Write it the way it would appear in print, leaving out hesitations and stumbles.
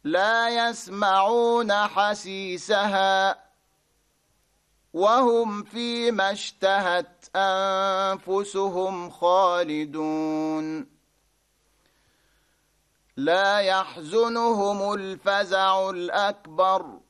لا يسمعون حسيسها وهم فيما اشتهت أنفسهم خالدون لا يحزنهم الفزع الأكبر